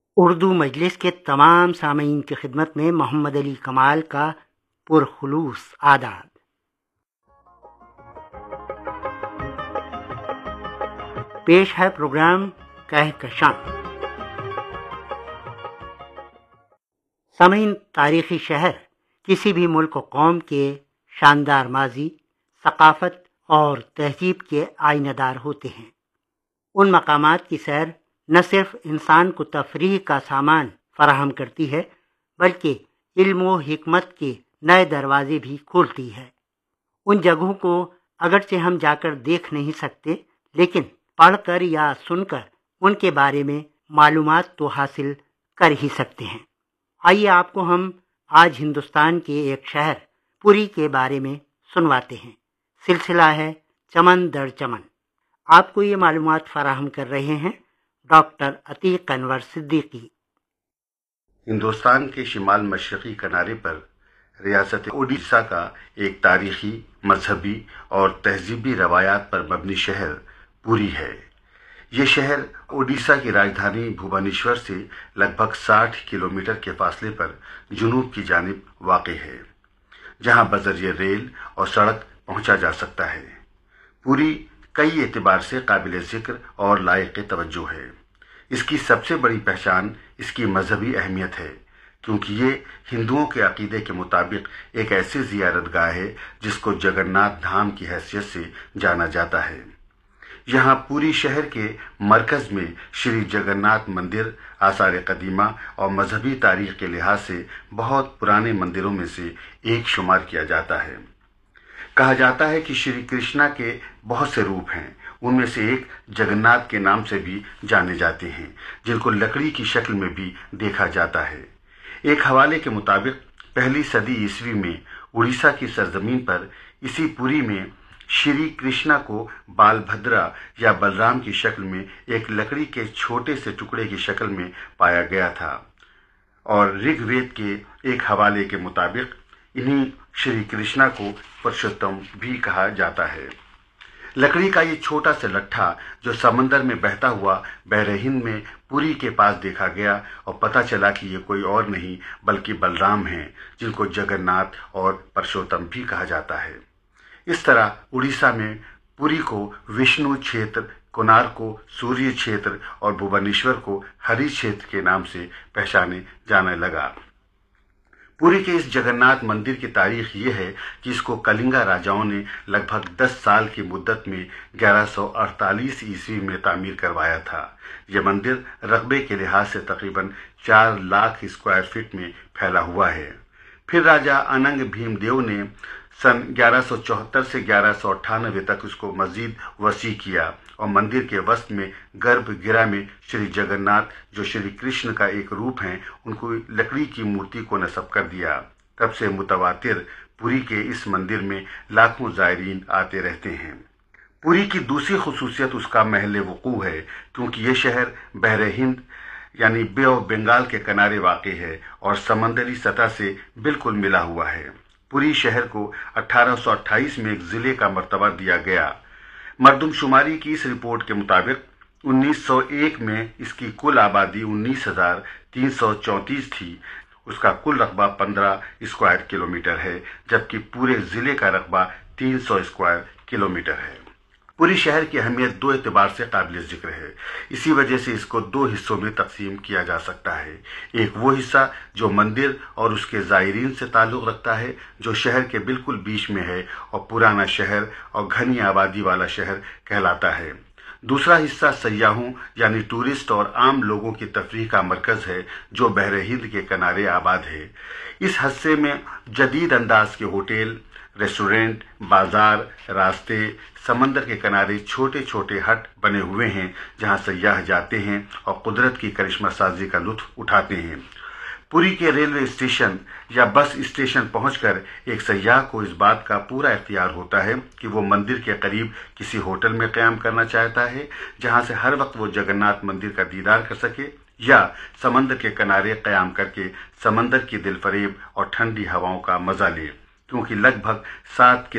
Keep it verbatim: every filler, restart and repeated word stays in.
اردو مجلس کے تمام سامعین کی خدمت میں محمد علی کمال کا پرخلوص آداب۔ پیش ہے پروگرام کہکشاں۔ سامعین، تاریخی شہر کسی بھی ملک و قوم کے شاندار ماضی، ثقافت اور تہذیب کے آئینہ دار ہوتے ہیں۔ ان مقامات کی سیر نہ صرف انسان کو تفریح کا سامان فراہم کرتی ہے بلکہ علم و حکمت کے نئے دروازے بھی کھولتی ہے۔ ان جگہوں کو اگرچہ ہم جا کر دیکھ نہیں سکتے، لیکن پڑھ کر یا سن کر ان کے بارے میں معلومات تو حاصل کر ہی سکتے ہیں۔ آئیے آپ کو ہم آج ہندوستان کے ایک شہر پوری کے بارے میں سنواتے ہیں۔ سلسلہ ہے چمن در چمن۔ آپ کو یہ معلومات فراہم کر رہے ہیں ڈاکٹر عتیق انور صدیقی۔ ہندوستان کے شمال مشرقی کنارے پر ریاست اڈیشہ کا ایک تاریخی، مذہبی اور تہذیبی روایات پر مبنی شہر پوری ہے۔ یہ شہر اڈیشہ کی راجدھانی بھوبنیشور سے لگ بھگ ساٹھ کلومیٹر کے فاصلے پر جنوب کی جانب واقع ہے، جہاں بذریعہ ریل اور سڑک پہنچا جا سکتا ہے۔ پوری کئی اعتبار سے قابل ذکر اور لائق توجہ ہے۔ اس کی سب سے بڑی پہچان اس کی مذہبی اہمیت ہے، کیونکہ یہ ہندوؤں کے عقیدے کے مطابق ایک ایسی زیارت گاہ ہے جس کو جگناتھ دھام کی حیثیت سے جانا جاتا ہے۔ یہاں پوری شہر کے مرکز میں شری جگناتھ مندر آثار قدیمہ اور مذہبی تاریخ کے لحاظ سے بہت پرانے مندروں میں سے ایک شمار کیا جاتا ہے۔ کہا جاتا ہے کہ شری کرشنا کے بہت سے روپ ہیں، ان میں سے ایک جگناتھ کے نام سے بھی جانے جاتے ہیں، جن کو لکڑی کی شکل میں بھی دیکھا جاتا ہے۔ ایک حوالے کے مطابق پہلی صدی عیسوی میں اڑیسہ کی سرزمین پر اسی پوری میں شری کرشنا کو بال بھدرا یا بلرام کی شکل میں ایک لکڑی کے چھوٹے سے ٹکڑے کی شکل میں پایا گیا تھا، اور رگ وید کے ایک حوالے کے مطابق انہی شری کرشنا کو پرشوتم بھی کہا جاتا ہے۔ لکڑی کا یہ چھوٹا سا لٹھا جو سمندر میں بہتا ہوا بحر ہند میں پوری کے پاس دیکھا گیا، اور پتہ چلا کہ یہ کوئی اور نہیں بلکہ بلرام ہیں، جن کو جگناتھ اور پرشوتم بھی کہا جاتا ہے۔ اس طرح اڑیسہ میں پوری کو وشنو چھیتر، کونار کو سوریہ چھیتر اور بھوبنیشور کو ہری چھیتر کے نام سے پہچانے جانے لگا۔ پوری کے اس جگناتھ مندر کی تاریخ یہ ہے کہ اس کو کلنگا راجاؤں نے لگ بھگ دس سال کی مدت میں گیارہ سو اڑتالیس عیسوی میں تعمیر کروایا تھا۔ یہ مندر رقبے کے لحاظ سے تقریباً چار لاکھ اسکوائر فٹ میں پھیلا ہوا ہے۔ پھر راجا اننگ بھیم دیو نے سن گیارہ سو چوہتر سے گیارہ سو اٹھانوے تک اس کو مزید وسیع کیا، اور مندر کے وسط میں گربھ گرہ میں شری جگناتھ، جو شری کرشن کا ایک روپ ہیں، ان کو لکڑی کی مورتی کو نصب کر دیا۔ تب سے متواتر پوری کے اس مندر میں لاکھوں زائرین آتے رہتے ہیں۔ پوری کی دوسری خصوصیت اس کا محل وقوع ہے، کیونکہ یہ شہر بحر ہند یعنی بے آف بنگال کے کنارے واقع ہے اور سمندری سطح سے بالکل ملا ہوا ہے۔ پوری شہر کو اٹھارہ سو اٹھائیس میں ایک ضلع کا مرتبہ دیا گیا۔ مردم شماری کی اس رپورٹ کے مطابق انیس سو ایک میں اس کی کل آبادی انیس ہزار تین سو چونتیس تھی۔ اس کا کل رقبہ پندرہ اسکوائر کلومیٹر ہے، جبکہ پورے ضلع کا رقبہ تین سو اسکوائر کلومیٹر ہے۔ پوری شہر کی اہمیت دو اعتبار سے قابل ذکر ہے، اسی وجہ سے اس کو دو حصوں میں تقسیم کیا جا سکتا ہے۔ ایک وہ حصہ جو مندر اور اس کے زائرین سے تعلق رکھتا ہے، جو شہر کے بالکل بیچ میں ہے اور پرانا شہر اور گھنی آبادی والا شہر کہلاتا ہے۔ دوسرا حصہ سیاحوں یعنی ٹورسٹ اور عام لوگوں کی تفریح کا مرکز ہے، جو بحر ہند کے کنارے آباد ہے۔ اس حصے میں جدید انداز کے ہوٹل، ریسٹورنٹ، بازار، راستے، سمندر کے کنارے چھوٹے چھوٹے ہٹ بنے ہوئے ہیں، جہاں سیاح جاتے ہیں اور قدرت کی کرشمہ سازی کا لطف اٹھاتے ہیں۔ پوری کے ریلوے اسٹیشن یا بس اسٹیشن پہنچ کر ایک سیاح کو اس بات کا پورا اختیار ہوتا ہے کہ وہ مندر کے قریب کسی ہوٹل میں قیام کرنا چاہتا ہے، جہاں سے ہر وقت وہ جگناتھ مندر کا دیدار کر سکے، یا سمندر کے کنارے قیام کر کے سمندر کی دل فریب اور ٹھنڈی ہواؤں کا مزہ لے، کیونکہ لگ بھگ سات